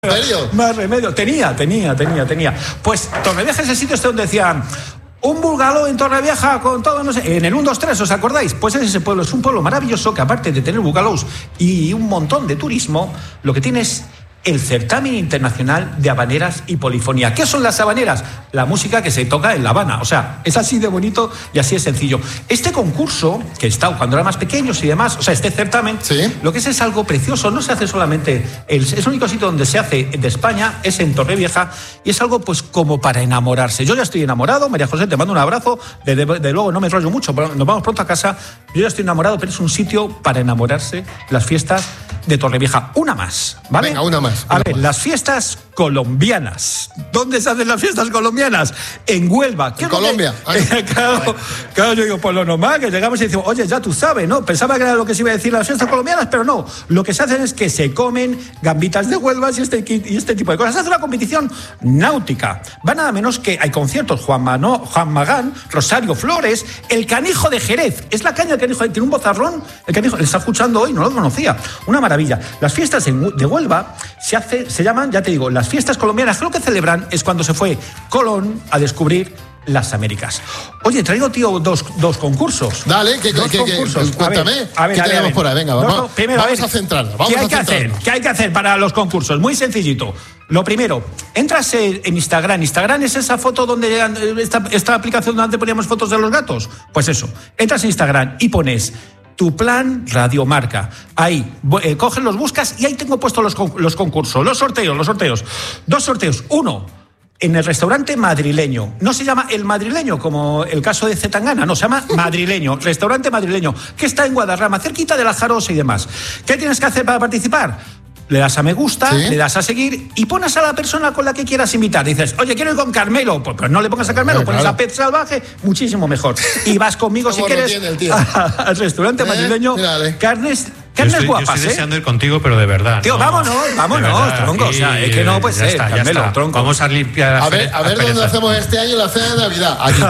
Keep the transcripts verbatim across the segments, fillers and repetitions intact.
¿En serio? Más remedio. Tenía, tenía, tenía, tenía. Pues Torrevieja es el sitio este donde decían... Un búlgaro en Torrevieja con todo, no sé, en el uno, dos, tres, ¿os acordáis? Pues es ese pueblo, es un pueblo maravilloso que aparte de tener bungalows y un montón de turismo, lo que tiene es el certamen internacional de habaneras y polifonía. ¿Qué son las habaneras? La música que se toca en La Habana. O sea, es así de bonito y así de sencillo. Este concurso, que está cuando eran más pequeños y demás, o sea, este certamen, ¿sí? Lo que es es algo precioso. No se hace solamente, el, es el único sitio donde se hace de España, es en Torrevieja, y es algo pues como para enamorarse. Yo ya estoy enamorado, María José, te mando un abrazo, de, de, de luego no me enrollo mucho, pero nos vamos pronto a casa. Yo ya estoy enamorado, pero es un sitio para enamorarse, las fiestas de Torrevieja. Una más, ¿vale? Venga, una más. A ver, las fiestas colombianas. ¿Dónde se hacen las fiestas colombianas? En Huelva. ¿En Colombia? Que... claro, claro, yo digo, pues lo normal, que llegamos y decimos, oye, ya tú sabes, ¿no? Pensaba que era lo que se iba a decir las fiestas colombianas, pero no. Lo que se hacen es que se comen gambitas de Huelva y este, y este tipo de cosas. Se hace una competición náutica. Va nada menos que hay conciertos. Juan, Mano, Juan Magán, Rosario Flores, el Canijo de Jerez. Es la caña del Canijo, tiene un bozarrón. El Canijo, le está escuchando hoy, no lo conocía. Una maravilla. Las fiestas de Huelva se hace, se llaman, ya te digo, las fiestas colombianas. Lo que celebran es cuando se fue Colón a descubrir las Américas. Oye, traigo, tío, dos, dos concursos. Dale, que, dos que, concursos. Que, cuéntame, a ver, a ver, ¿qué a ver, tenemos a ver. por ahí? Venga, no, vamos, no, primero, vamos a, a, a centrarnos. Vamos ¿qué hay a que hacer? ¿Qué hay que hacer para los concursos? Muy sencillito. Lo primero, entras en Instagram. Instagram es esa foto donde esta, esta aplicación donde poníamos fotos de los gatos. Pues eso, entras en Instagram y pones Tu Plan Radiomarca. Ahí, eh, coges, los buscas y ahí tengo puestos los, los concursos, los sorteos, los sorteos. Dos sorteos. Uno, en el restaurante madrileño. No se llama El Madrileño, como el caso de Zetangana, no, se llama Madrileño, restaurante madrileño, que está en Guadarrama, cerquita de la Jarosa y demás. ¿Qué tienes que hacer para participar? Le das a me gusta, ¿sí? Le das a seguir y pones a la persona con la que quieras invitar. Dices, oye, quiero ir con Carmelo. Pues, pues no le pongas a Carmelo, claro, pones claro. a Pet Salvaje, muchísimo mejor. Y vas conmigo si quieres al restaurante ¿Eh? madrileño. Mírale. Carnes... Carnes yo estoy, guapas, yo estoy ¿eh? deseando ir contigo, pero de verdad. Tío, no, vámonos, vámonos, verdad, tronco. O sea, es que no puede ser, está, Carmelo, tronco. Vamos a limpiar. A ver, a ver dónde hacemos este año la cena de Navidad. Aquí.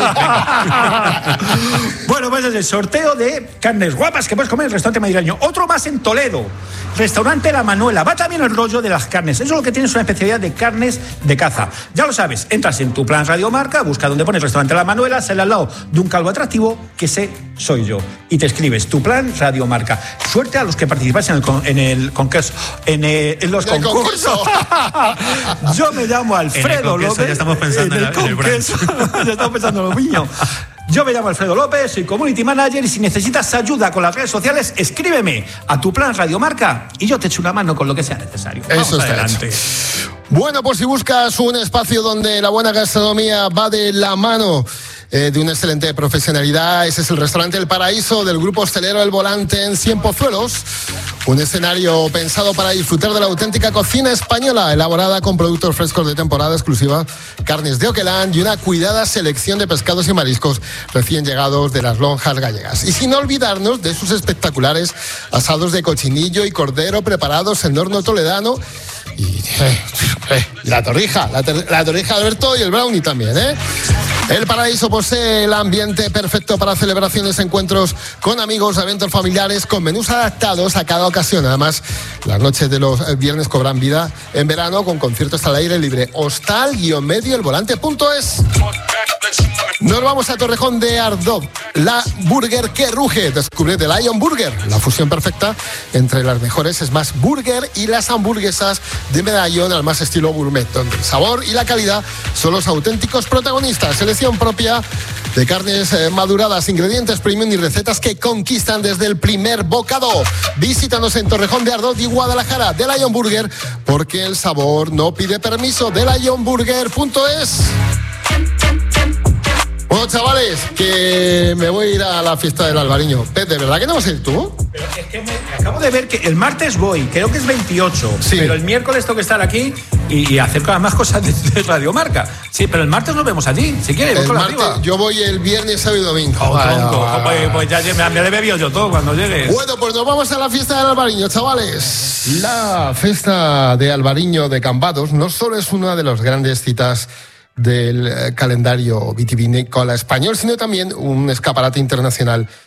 Bueno, pues es el sorteo de carnes guapas que puedes comer en el restaurante madrileño. Otro más en Toledo. Restaurante La Manuela. Va también el rollo de las carnes. Eso es lo que tienes, una especialidad de carnes de caza. Ya lo sabes, entras en Tu Plan Radiomarca, busca donde pones restaurante La Manuela, sale al lado de un calvo atractivo, que ese soy yo. Y te escribes Tu Plan Radiomarca. Suerte a los que participáis en el, en el concurso, en, el, en los en concursos. Yo me llamo Alfredo en el López. Ya estamos pensando en, en, el, en el brunch. Ya estamos pensando en lo mío. Yo me llamo Alfredo López, soy Community Manager y si necesitas ayuda con las redes sociales, escríbeme a Tu Plan Radiomarca y yo te echo una mano con lo que sea necesario. Vamos Eso está adelante. Hecho. Bueno, pues si buscas un espacio donde la buena gastronomía va de la mano eh, de una excelente profesionalidad, ese es el restaurante El Paraíso del grupo hostelero El Volante en Cienpozuelos. Un escenario pensado para disfrutar de la auténtica cocina española, elaborada con productos frescos de temporada exclusiva, carnes de Oquelán y una cuidada selección de pescados y mariscos recién llegados de las lonjas gallegas. Y sin olvidarnos de sus espectaculares asados de cochinillo y cordero preparados en horno toledano. Y eh, eh, la torrija, la, ter- la torrija Alberto y el brownie también, ¿eh? El Paraíso posee el ambiente perfecto para celebraciones, encuentros con amigos, eventos familiares, con menús adaptados a cada ocasión. Además, las noches de los viernes cobran vida en verano con conciertos al aire libre. Hostal-medio el volante punto es. Nos vamos a Torrejón de Ardoz, la burger que ruge. Descubre The Lion Burger, la fusión perfecta entre las mejores Smash Burger y las hamburguesas de medallón al más estilo gourmet, donde el sabor y la calidad son los auténticos protagonistas. Selección propia de carnes eh, maduradas, ingredientes premium y recetas que conquistan desde el primer bocado. Visítanos en Torrejón de Ardoz y Guadalajara, The Lion Burger, porque el sabor no pide permiso. The Lion Burger punto es. Bueno, chavales, que me voy a ir a la fiesta del Albariño. Pet, ¿de verdad que no vas a ir tú? Pero es que me, acabo de ver que el martes voy, creo que es veintiocho, sí. Pero el miércoles tengo que estar aquí y, y hacer más cosas de, de Radiomarca. Sí, pero el martes nos vemos allí, si quieres. El martes, arriba. Yo voy el viernes, sábado y domingo. Oh, vale, tronco, vale, pues, pues ya me, me he bebido yo todo cuando llegues. Bueno, pues nos vamos a la fiesta del Albariño, chavales. La fiesta de Albariño de Cambados no solo es una de las grandes citas del calendario vitivinícola español, sino también un escaparate internacional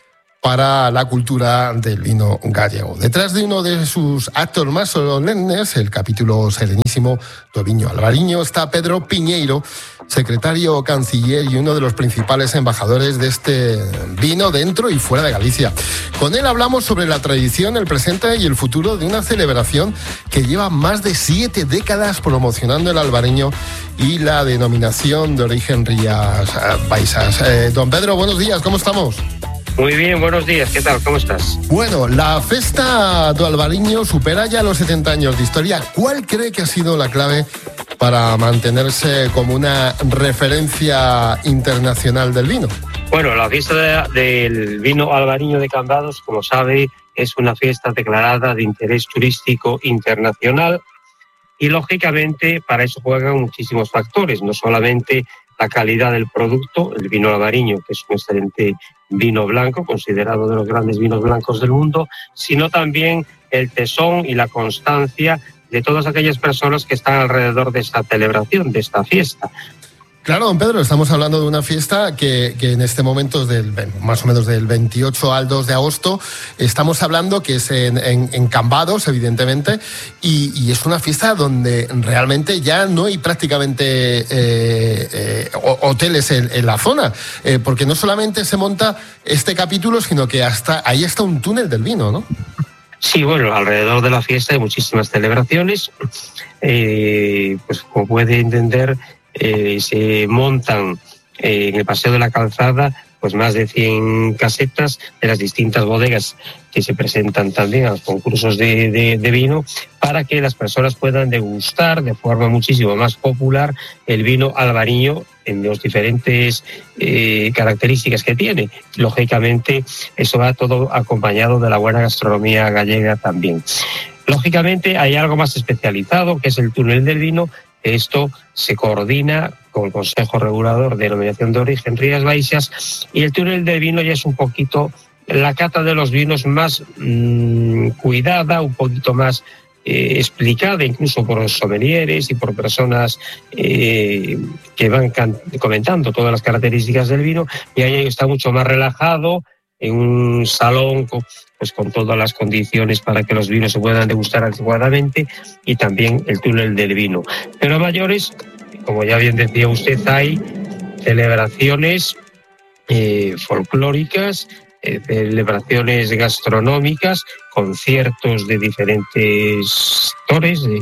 para la cultura del vino gallego. Detrás de uno de sus actos más solemnes, el capítulo serenísimo do Viño Albariño, está Pedro Piñeiro, secretario canciller y uno de los principales embajadores de este vino dentro y fuera de Galicia. Con él hablamos sobre la tradición, el presente y el futuro de una celebración que lleva más de siete décadas promocionando el albariño y la denominación de origen Rías Baixas. Eh, don Pedro, buenos días, ¿cómo estamos? Muy bien, buenos días, ¿qué tal? ¿Cómo estás? Bueno, la Festa do Albariño supera ya los setenta años de historia. ¿Cuál cree que ha sido la clave para mantenerse como una referencia internacional del vino? Bueno, la fiesta de, del vino albariño de Cambados, como sabe, es una fiesta declarada de interés turístico internacional y, lógicamente, para eso juegan muchísimos factores, no solamente la calidad del producto, el vino albariño, que es un excelente vino blanco, considerado de los grandes vinos blancos del mundo, sino también el tesón y la constancia de todas aquellas personas que están alrededor de esta celebración, de esta fiesta. Claro, don Pedro, estamos hablando de una fiesta que, que en este momento es del, más o menos del veintiocho al dos de agosto. Estamos hablando que es en, en, en Cambados, evidentemente, y, y es una fiesta donde realmente ya no hay prácticamente eh, eh, hoteles en, en la zona, eh, porque no solamente se monta este capítulo, sino que hasta ahí está un túnel del vino, ¿no? Sí, bueno, alrededor de la fiesta hay muchísimas celebraciones. Eh, pues como puede entender, Eh, se montan eh, en el Paseo de la Calzada pues más de cien casetas de las distintas bodegas que se presentan también a los concursos de, de, de vino, para que las personas puedan degustar de forma muchísimo más popular el vino albariño en las diferentes eh, características que tiene. Lógicamente, eso va todo acompañado de la buena gastronomía gallega también. Lógicamente, hay algo más especializado, que es el túnel del vino. Esto se coordina con el Consejo Regulador de Denominación de Origen Rías Baixas, y el túnel del vino ya es un poquito la cata de los vinos más mmm, cuidada, un poquito más eh, explicada, incluso por sommeliers y por personas eh, que van comentando todas las características del vino, y ahí está mucho más relajado, en un salón con, pues con todas las condiciones para que los vinos se puedan degustar adecuadamente, y también el túnel del vino. Pero a mayores, como ya bien decía usted, hay celebraciones eh, folclóricas, eh, celebraciones gastronómicas, conciertos de diferentes sectores, de,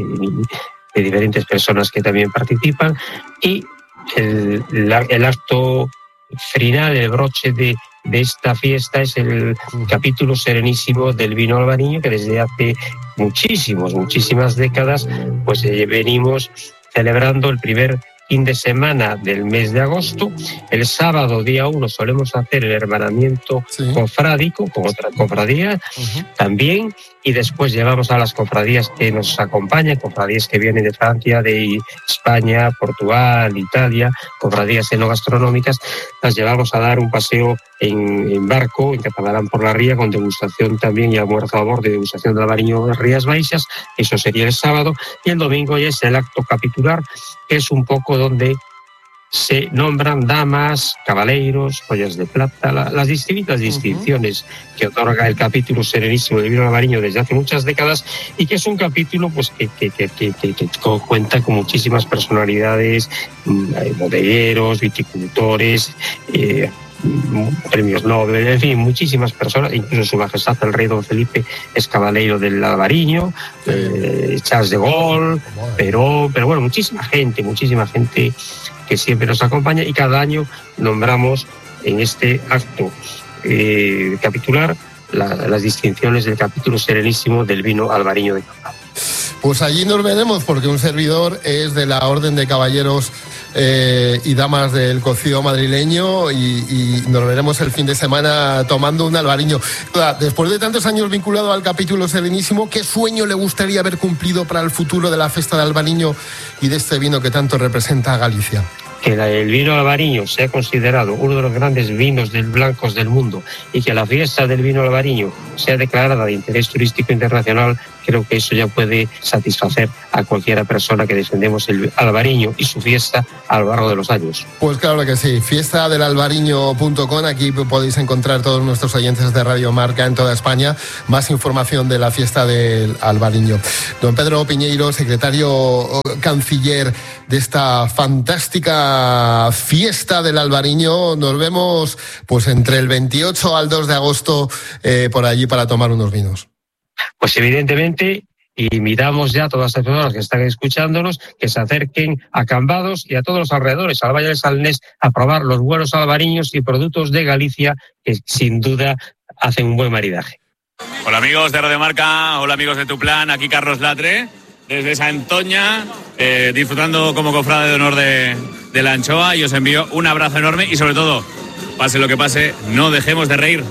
de diferentes personas que también participan, y el, la, el acto final, el broche de de esta fiesta es el capítulo serenísimo del vino albariño, que desde hace muchísimos, muchísimas décadas pues eh, venimos celebrando el primer fin de semana del mes de agosto. El sábado, día uno, solemos hacer el hermanamiento sí. cofrádico con otra cofradía uh-huh. también, y después llevamos a las cofradías que nos acompañan, cofradías que vienen de Francia, de España, Portugal, Italia, cofradías enogastronómicas, las llevamos a dar un paseo en, en barco, en catamarán por la ría, con degustación también y almuerzo a bordo de degustación del albariño de Rías Baixas. Eso sería el sábado, y el domingo ya es el acto capitular, que es un poco donde se nombran damas, cabaleiros, joyas de plata, la, las distintas distinciones uh-huh. que otorga el capítulo serenísimo del vino albariño desde hace muchas décadas, y que es un capítulo pues que, que, que, que, que, que cuenta con muchísimas personalidades, bodegueros, viticultores, eh, premios Nobel, en fin, muchísimas personas, incluso Su Majestad el Rey Don Felipe es cabaleiro del albariño, eh, Charles de Gaulle, pero, pero bueno, muchísima gente, muchísima gente que siempre nos acompaña, y cada año nombramos en este acto eh, capitular la, las distinciones del capítulo serenísimo del vino albariño de Cambados. Pues allí nos veremos, porque un servidor es de la Orden de Caballeros eh, y Damas del Cocido madrileño, y, y nos veremos el fin de semana tomando un albariño. Después de tantos años vinculado al capítulo serenísimo, ¿qué sueño le gustaría haber cumplido para el futuro de la Festa del Albariño y de este vino que tanto representa a Galicia? Que el vino albariño sea considerado uno de los grandes vinos del blancos del mundo, y que la fiesta del vino albariño sea declarada de interés turístico internacional, creo que eso ya puede satisfacer a cualquiera persona que defendemos el albariño y su fiesta a lo largo de los años. Pues claro que sí, fiesta del albariño punto com, aquí podéis encontrar todos nuestros oyentes de Radio Marca en toda España más información de la fiesta del albariño. Don Pedro Piñeiro, secretario canciller de esta fantástica fiesta del albariño, nos vemos pues entre el veintiocho al dos de agosto eh, por allí para tomar unos vinos. Pues evidentemente invitamos ya a todas las personas que están escuchándonos que se acerquen a Cambados y a todos los alrededores, al Valle del Salnés, a probar los buenos albariños y productos de Galicia que sin duda hacen un buen maridaje. Hola amigos de Radio Marca, hola amigos de Tu Plan, aquí Carlos Latre, desde Santoña, eh, disfrutando como cofrade de honor de, de la anchoa, y os envío un abrazo enorme y sobre todo, pase lo que pase, no dejemos de reír.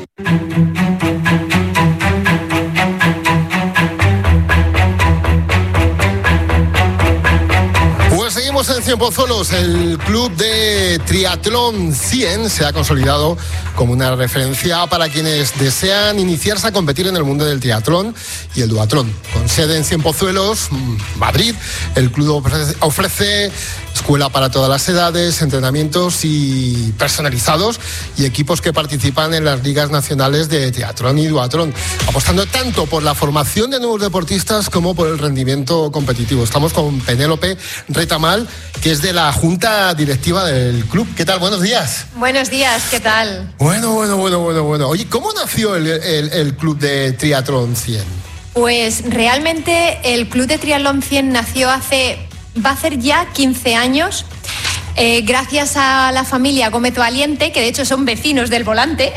En Cienpozuelos, el club de triatlón cien se ha consolidado como una referencia para quienes desean iniciarse a competir en el mundo del triatlón y el duatlón. Con sede en Cienpozuelos, Madrid, el club ofrece, ofrece escuela para todas las edades, entrenamientos y personalizados y equipos que participan en las ligas nacionales de triatlón y duatlón, apostando tanto por la formación de nuevos deportistas como por el rendimiento competitivo. Estamos con Penélope Retamal, que es de la Junta Directiva del club. ¿Qué tal? Buenos días. Buenos días, ¿qué tal? Bueno, bueno, bueno, bueno, bueno. Oye, ¿cómo nació el, el, el club de triatlón cien? Pues realmente el club de triatlón cien nació hace, va a hacer ya quince años, eh, gracias a la familia Gómez Valiente, que de hecho son vecinos del Volante.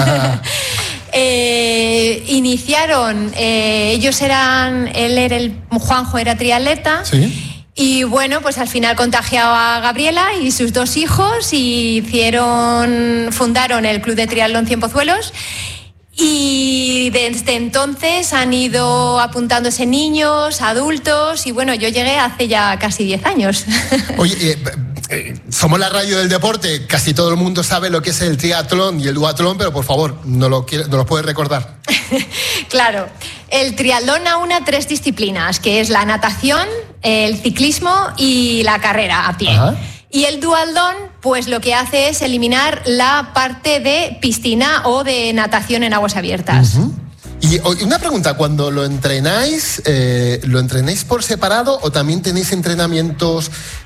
Eh, iniciaron, eh, ellos eran, él era el, Juanjo era triatleta. Sí. Y bueno, pues al final contagió a Gabriela y sus dos hijos y hicieron, fundaron el Club de Triatlón Cienpozuelos, y desde entonces han ido apuntándose niños, adultos, y bueno, yo llegué hace ya casi diez años. Oye, eh, eh, somos la radio del deporte, casi todo el mundo sabe lo que es el triatlón y el duatlón, pero por favor, ¿nos lo, nos lo puedes recordar? Claro, el triatlón aúna tres disciplinas, que es la natación, el ciclismo y la carrera a pie. Ajá. Y el duatlón, pues lo que hace es eliminar la parte de piscina o de natación en aguas abiertas. Uh-huh. Y una pregunta, cuando lo entrenáis, eh, ¿lo entrenáis por separado o también tenéis entrenamientos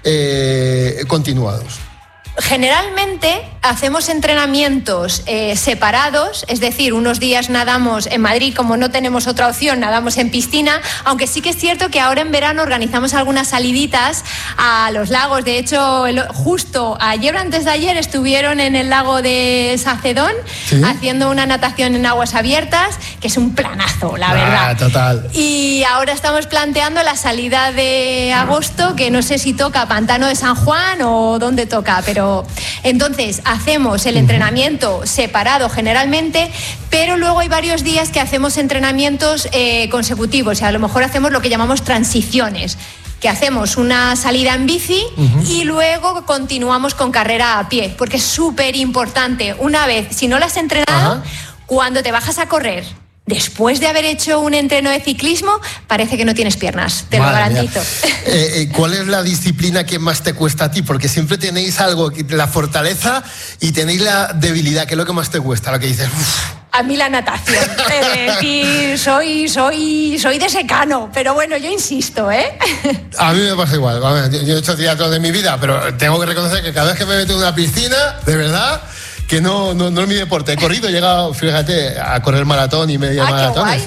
eh, continuados? Generalmente hacemos entrenamientos eh, separados, es decir, unos días nadamos en Madrid, como no tenemos otra opción, nadamos en piscina, aunque sí que es cierto que ahora en verano organizamos algunas saliditas a los lagos. De hecho, el, justo ayer o antes de ayer estuvieron en el lago de Sacedón, ¿sí?, haciendo una natación en aguas abiertas, que es un planazo, la ah, verdad. Total. Y ahora estamos planteando la salida de agosto, que no sé si toca Pantano de San Juan o dónde toca, pero entonces hacemos el entrenamiento separado generalmente, pero luego hay varios días que hacemos entrenamientos eh, consecutivos, y a lo mejor hacemos lo que llamamos transiciones, que hacemos una salida en bici uh-huh. y luego continuamos con carrera a pie, porque es súper importante. Una vez, si no la has entrenado, uh-huh. cuando te bajas a correr, después de haber hecho un entreno de ciclismo, parece que no tienes piernas, te Madre lo garantizo. Eh, eh, ¿Cuál es la disciplina que más te cuesta a ti? Porque siempre tenéis algo, la fortaleza y tenéis la debilidad. ¿Qué es lo que más te cuesta? Lo que dices, uff. A mí la natación. Es decir, soy, soy, soy de secano, pero bueno, yo insisto, ¿eh? A mí me pasa igual. Yo he hecho triatlón de mi vida, pero tengo que reconocer que cada vez que me meto en una piscina, de verdad, que no, no, no es mi deporte. He corrido, he llegado, fíjate, a correr maratón y media ah, maratones.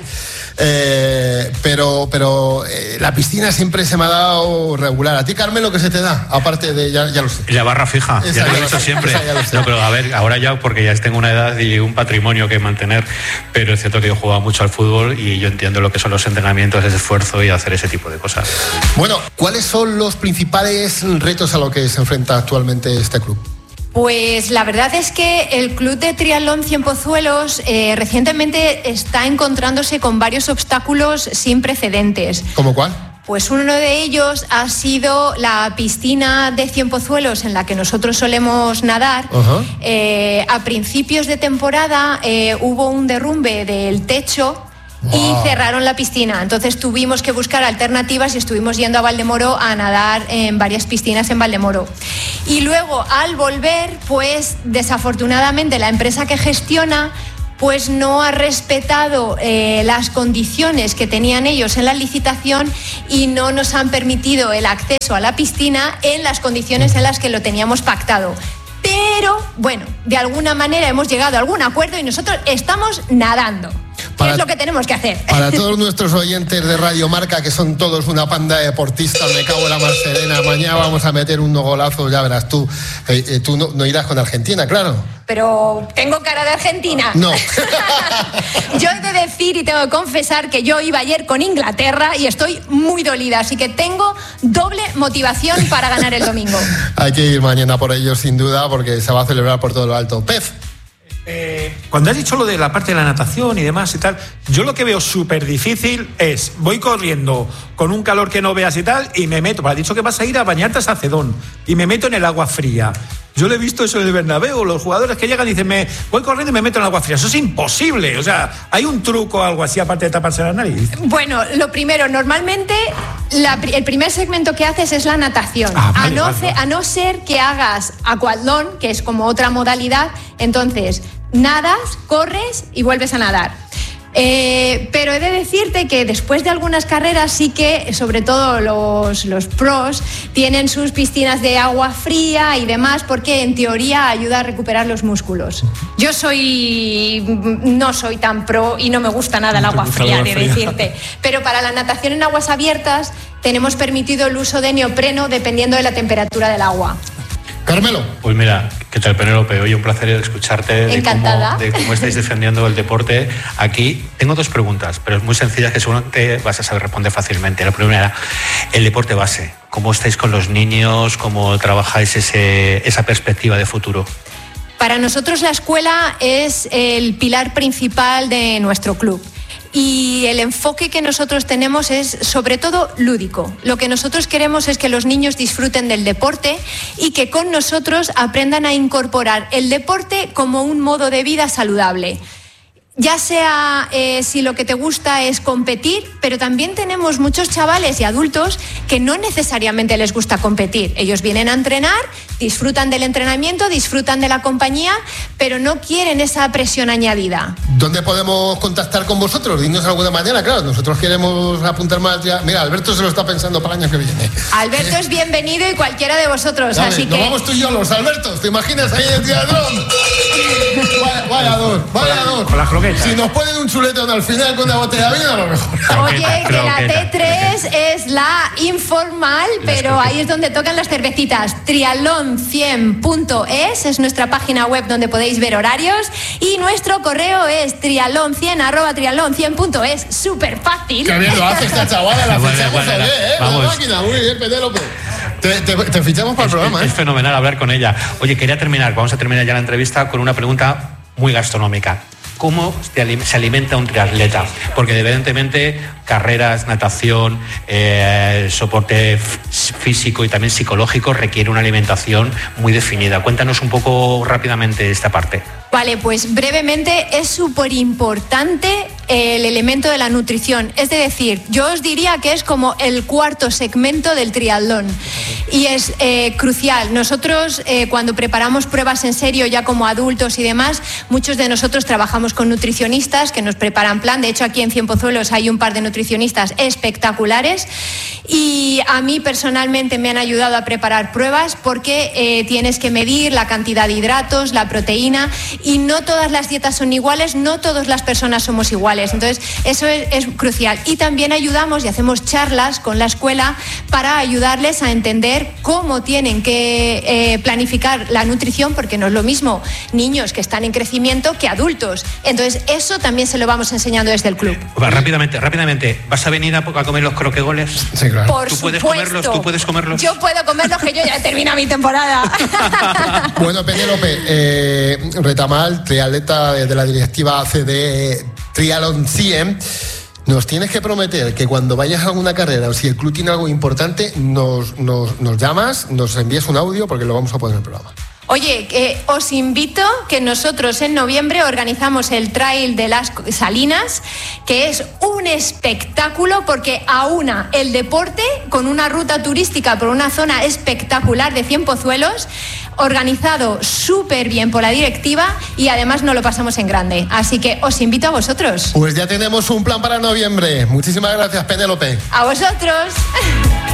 Eh, pero pero eh, la piscina siempre se me ha dado regular. ¿A ti, Carmen, lo que se te da? Aparte de, ya, ya lo sé. La barra fija, esa, ya lo he dicho siempre. No, pero a ver, ahora ya, porque ya tengo una edad y un patrimonio que mantener, pero es cierto que yo jugaba mucho al fútbol y yo entiendo lo que son los entrenamientos, ese esfuerzo y hacer ese tipo de cosas. Bueno, ¿cuáles son los principales retos a los que se enfrenta actualmente este club? Pues la verdad es que el Club de Triatlón Cienpozuelos eh, recientemente está encontrándose con varios obstáculos sin precedentes. ¿Cómo cuál? Pues uno de ellos ha sido la piscina de Cienpozuelos en la que nosotros solemos nadar. Uh-huh. Eh, a principios de temporada eh, hubo un derrumbe del techo y cerraron la piscina. Entonces tuvimos que buscar alternativas y estuvimos yendo a Valdemoro a nadar en varias piscinas en Valdemoro. Y luego, al volver, pues desafortunadamente la empresa que gestiona pues no ha respetado eh, las condiciones que tenían ellos en la licitación y no nos han permitido el acceso a la piscina en las condiciones en las que lo teníamos pactado. Pero, bueno, de alguna manera hemos llegado a algún acuerdo y nosotros estamos nadando. ¿Qué es lo que tenemos que hacer? Para todos nuestros oyentes de Radio Marca, que son todos una panda de deportistas, me cago en la mar serena, mañana vamos a meter unos golazos, ya verás tú. Eh, eh, tú no, no irás con Argentina, claro. Pero tengo cara de Argentina. No. Yo he de decir y tengo que confesar que yo iba ayer con Inglaterra y estoy muy dolida, así que tengo doble motivación para ganar el domingo. Hay que ir mañana por ellos, sin duda, porque se va a celebrar por todo lo alto. Pez. Eh, cuando has dicho lo de la parte de la natación y demás y tal, yo lo que veo súper difícil es, voy corriendo con un calor que no veas y tal, y me meto, has dicho que vas a ir a bañarte a Sacedón, y me meto en el agua fría. Yo le he visto eso en el Bernabéu, los jugadores que llegan y dicen, me voy corriendo y me meto en el agua fría. Eso es imposible, o sea, ¿hay un truco o algo así aparte de taparse la nariz? Bueno, lo primero, normalmente la, el primer segmento que haces es la natación. Ah, vale, a, no vale, fe, vale. a no ser que hagas aquatlón, que es como otra modalidad, entonces nadas, corres y vuelves a nadar. Eh, pero he de decirte que después de algunas carreras sí que, sobre todo los, los pros, tienen sus piscinas de agua fría y demás, porque en teoría ayuda a recuperar los músculos. Yo soy no soy tan pro y no me gusta nada el agua fría, he de decirte. Pero para la natación en aguas abiertas tenemos permitido el uso de neopreno dependiendo de la temperatura del agua. Carmelo. Pues mira, ¿qué tal, Penélope? Hoy un placer escucharte de Encantada. cómo, de cómo estáis defendiendo el deporte aquí. Tengo dos preguntas, pero es muy sencillas que seguramente vas a saber responder fácilmente. La primera, el deporte base. ¿Cómo estáis con los niños? ¿Cómo trabajáis ese, esa perspectiva de futuro? Para nosotros la escuela es el pilar principal de nuestro club. Y el enfoque que nosotros tenemos es sobre todo lúdico. Lo que nosotros queremos es que los niños disfruten del deporte y que con nosotros aprendan a incorporar el deporte como un modo de vida saludable. Ya sea eh, si lo que te gusta es competir, pero también tenemos muchos chavales y adultos que no necesariamente les gusta competir. Ellos vienen a entrenar, disfrutan del entrenamiento, disfrutan de la compañía, pero no quieren esa presión añadida. ¿Dónde podemos contactar con vosotros? Dinos de alguna manera, claro, nosotros queremos apuntar más. Ya. Mira, Alberto se lo está pensando para el año que viene. Alberto es bienvenido y cualquiera de vosotros, Dale, así nos que... vamos tú y yo, los Albertos, ¿te imaginas ahí en el triatlón? Vaya, vaya dos, vaya dos. Con la croqueta. Si nos ponen un chuletón al final con una botella de vino, a lo mejor. Oye, que la croqueta, T tres es la informal, pero croquetas. ahí es donde tocan las cervecitas. triatlón cien punto es es nuestra página web donde podéis ver horarios, y nuestro correo es triatlón cien arroba triatlón cien punto es. Súper fácil. Qué bien lo hace esta chavala, la Bueno, fichamos bueno, a ver, ¿eh? vamos. La máquina, muy bien, Penélope. Te, te, te fichamos para el programa, es, ¿eh? es fenomenal hablar con ella. Oye, quería terminar, vamos a terminar ya la entrevista con una pregunta muy gastronómica. ¿Cómo se alimenta un triatleta? Porque evidentemente carreras, natación, eh, soporte físico y también psicológico requiere una alimentación muy definida. Cuéntanos un poco rápidamente esta parte. Vale, pues brevemente es súper importante el elemento de la nutrición. Es decir, yo os diría que es como el cuarto segmento del triatlón y es eh, crucial. Nosotros eh, cuando preparamos pruebas en serio ya como adultos y demás, muchos de nosotros trabajamos con nutricionistas que nos preparan plan. De hecho, aquí en Cienpozuelos hay un par de nutricionistas espectaculares y a mí personalmente me han ayudado a preparar pruebas porque eh, tienes que medir la cantidad de hidratos, la proteína, y no todas las dietas son iguales, no todas las personas somos iguales. Entonces, eso es, es crucial. Y también ayudamos y hacemos charlas con la escuela para ayudarles a entender cómo tienen que eh, planificar la nutrición, porque no es lo mismo niños que están en crecimiento que adultos. Entonces, eso también se lo vamos enseñando desde el club. Va, rápidamente, rápidamente. ¿Vas a venir a, a comer los croquegoles? Sí, claro. Por ¿Tú puedes supuesto. comerlos? ¿Tú puedes comerlos? Yo puedo comerlos, que yo ya he terminado mi temporada. Bueno, Penélope, eh, Retamal, triatleta de la directiva C D Triatlón cien, nos tienes que prometer que cuando vayas a alguna carrera o si el club tiene algo importante, nos, nos, nos llamas, nos envías un audio porque lo vamos a poner en el programa. Oye, eh, os invito que nosotros en noviembre organizamos el Trail de las Salinas, que es un espectáculo porque aúna el deporte con una ruta turística por una zona espectacular de Cienpozuelos, organizado súper bien por la directiva y además nos lo pasamos en grande. Así que os invito a vosotros. Pues ya tenemos un plan para noviembre. Muchísimas gracias, Penélope. A vosotros.